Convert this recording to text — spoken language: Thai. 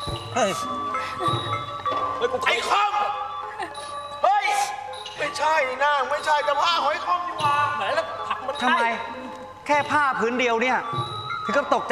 เฮ้ยไอ้คอมเฮ้ยไม่ใช่นะไม่ใช่แต่ผ้าหอยคอมดีกว่าไหนแล้วผักมันทำไม แค่ผ้าผืนเดียวเนี่ย ถึงกับตก